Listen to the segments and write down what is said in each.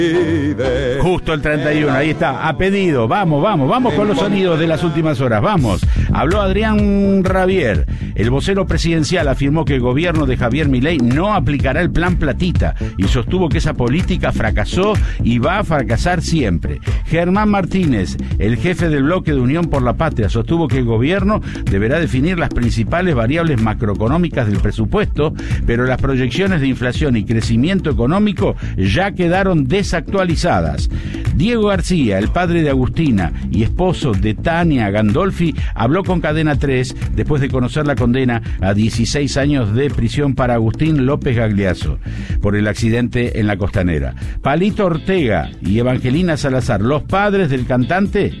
Justo el 31, ahí está, a pedido. Vamos con los sonidos de las últimas horas, vamos. Habló Adrián Rabier. El vocero presidencial afirmó que el gobierno de Javier Milei no aplicará el plan Platita y sostuvo que esa política fracasó y va a fracasar siempre. Germán Martínez, el jefe del bloque de Unión por la Patria, sostuvo que el gobierno deberá definir las principales variables macroeconómicas del presupuesto, pero las proyecciones de inflación y crecimiento económico ya quedaron desactualizadas. Diego García, el padre de Agustina y esposo de Tania Gandolfi, habló con Cadena 3 después de conocer la condena a 16 años de prisión para Agustín López Gagliasso por el accidente en la Costanera. Palito Ortega y Evangelina Salazar, los padres del cantante...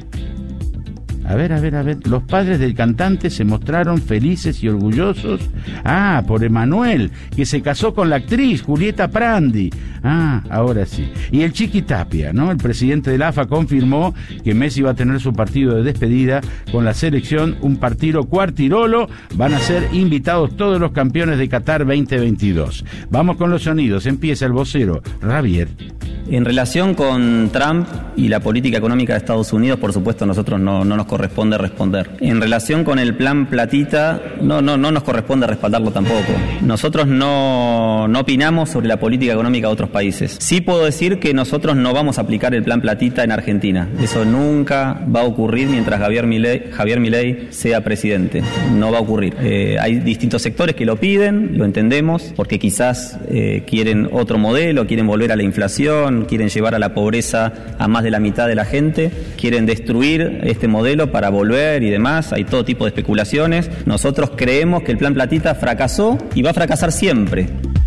A ver, los padres del cantante se mostraron felices y orgullosos. Por Emanuel, que se casó con la actriz Julieta Prandi. Ahora sí. Y el Chiqui Tapia, ¿no? El presidente del AFA confirmó que Messi va a tener su partido de despedida con la selección, un partido cuartirolo. Van a ser invitados todos los campeones de Qatar 2022. Vamos con los sonidos. Empieza el vocero, Rabier. En relación con Trump y la política económica de Estados Unidos, por supuesto, nosotros no nos corresponde responder. En relación con el plan Platita, no nos corresponde respaldarlo tampoco. Nosotros no opinamos sobre la política económica de otros países. Sí puedo decir que nosotros no vamos a aplicar el plan Platita en Argentina. Eso nunca va a ocurrir mientras Javier Milei sea presidente. No va a ocurrir. Hay distintos sectores que lo piden, lo entendemos, porque quizás quieren otro modelo, quieren volver a la inflación, quieren llevar a la pobreza a más de la mitad de la gente, quieren destruir este modelo para volver y demás. Hay todo tipo de especulaciones. Nosotros creemos que el plan Platita fracasó y va a fracasar siempre.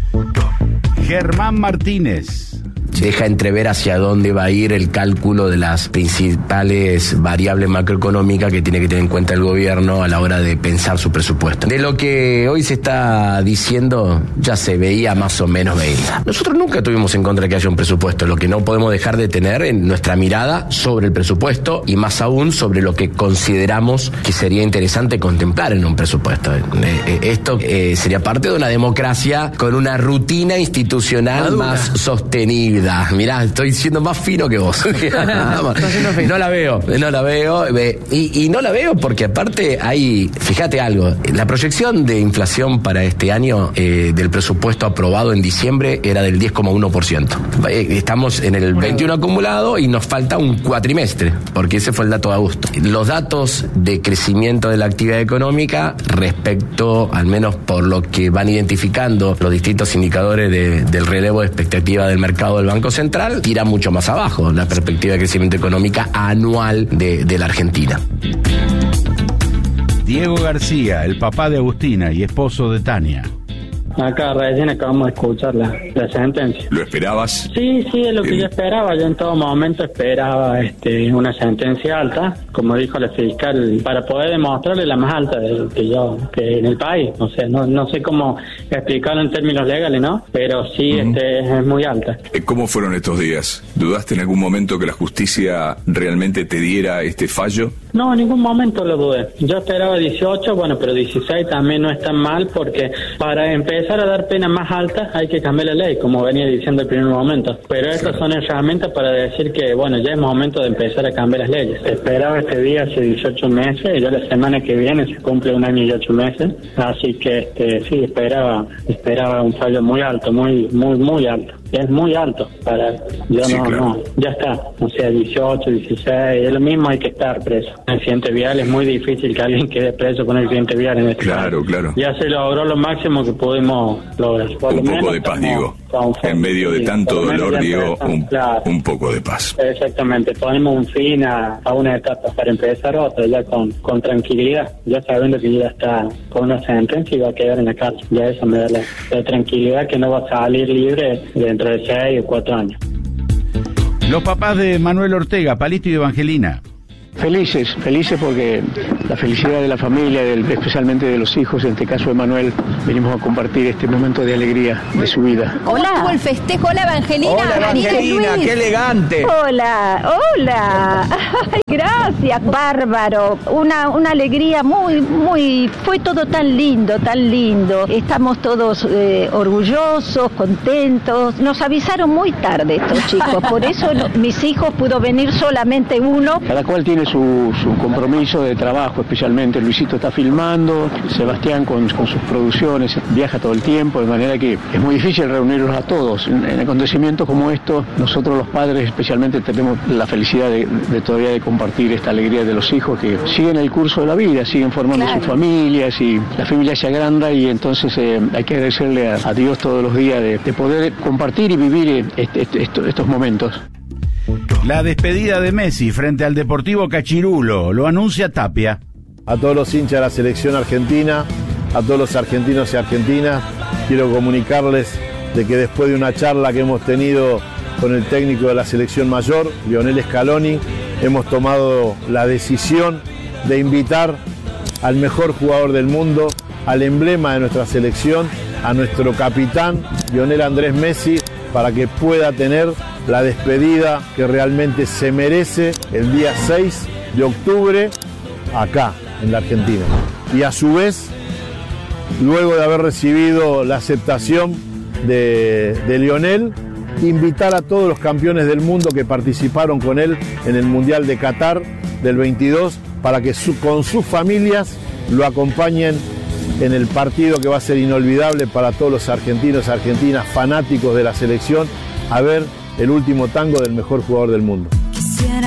Germán Martínez. Deja entrever hacia dónde va a ir el cálculo de las principales variables macroeconómicas que tiene que tener en cuenta el gobierno a la hora de pensar su presupuesto. De lo que hoy se está diciendo, ya se veía más o menos venir. Nosotros nunca tuvimos en contra de que haya un presupuesto. Lo que no podemos dejar de tener en nuestra mirada sobre el presupuesto y más aún sobre lo que consideramos que sería interesante contemplar en un presupuesto. Esto sería parte de una democracia con una rutina institucional más sostenible. Mirá, estoy siendo más fino que vos. No la veo. Y no la veo porque aparte hay, fíjate algo, la proyección de inflación para este año del presupuesto aprobado en diciembre era del 10,1%. Estamos en el 21 acumulado y nos falta un cuatrimestre, porque ese fue el dato de agosto. Los datos de crecimiento de la actividad económica respecto, al menos por lo que van identificando los distintos indicadores del relevo de expectativa del mercado del Banco Central, tira mucho más abajo la perspectiva de crecimiento económica anual de la Argentina. Diego García, el papá de Agustina y esposo de Tania. Acá recién acabamos de escuchar la sentencia. ¿Lo esperabas? Sí, es lo que yo esperaba. Yo en todo momento esperaba una sentencia alta, como dijo la fiscal, para poder demostrarle la más alta que en el país. O sea, no sé cómo explicarlo en términos legales, ¿no? Pero sí es muy alta. ¿Cómo fueron estos días? ¿Dudaste en algún momento que la justicia realmente te diera este fallo? No, en ningún momento lo dudé. Yo esperaba 18, pero 16 también no es tan mal, porque para empezar a dar penas más altas hay que cambiar la ley, como venía diciendo el primer momento. Pero estas son herramientas para decir que, ya es momento de empezar a cambiar las leyes. Esperaba este día hace 18 meses, y ya la semana que viene se cumple 1 año y 8 meses. Así que sí, esperaba un fallo muy alto, muy alto. Es muy alto ya está. O sea, 18, 16, es lo mismo, hay que estar preso. En accidente vial es muy difícil que alguien quede preso con el accidente vial en este país. Claro. Ya se logró lo máximo que pudimos lograr. Un poco de paz, digo. En medio de tanto dolor, digo, un poco de paz. Exactamente, ponemos un fin a una etapa para empezar otra, ya con tranquilidad, ya sabiendo que ya está con una sentencia y va a quedar en la cárcel. Ya eso me da la tranquilidad que no va a salir libre dentro de 6 o 4 años. Los papás de Manuel Ortega, Palito y Evangelina. Felices porque la felicidad de la familia, especialmente de los hijos, en este caso de Manuel, venimos a compartir este momento de alegría de su vida. ¿Cómo estuvo el festejo? Hola, Evangelina. Hola, Evangelina, qué elegante. Hola. Ay, gracias, bárbaro. Una alegría muy, fue todo tan lindo. Estamos todos orgullosos, contentos. Nos avisaron muy tarde estos chicos, por eso mis hijos pudo venir solamente uno. Cada cual tiene su compromiso de trabajo, especialmente Luisito está filmando, Sebastián con sus producciones, viaja todo el tiempo, de manera que es muy difícil reunirlos a todos. En acontecimientos como estos, nosotros los padres especialmente tenemos la felicidad de todavía de compartir esta alegría de los hijos que siguen el curso de la vida, siguen formando sus familias y la familia se agranda y entonces hay que agradecerle a Dios todos los días de poder compartir y vivir estos momentos. La despedida de Messi frente al Deportivo Cachirulo, lo anuncia Tapia. A todos los hinchas de la selección argentina, a todos los argentinos y argentinas, quiero comunicarles de que después de una charla que hemos tenido con el técnico de la selección mayor, Lionel Scaloni, hemos tomado la decisión de invitar al mejor jugador del mundo, al emblema de nuestra selección, a nuestro capitán, Lionel Andrés Messi, para que pueda tener la despedida que realmente se merece el día 6 de octubre acá, en la Argentina. Y a su vez, luego de haber recibido la aceptación de Lionel, invitar a todos los campeones del mundo que participaron con él en el Mundial de Qatar del 22 para que con sus familias lo acompañen en el partido que va a ser inolvidable para todos los argentinos y argentinas fanáticos de la selección, a ver el último tango del mejor jugador del mundo.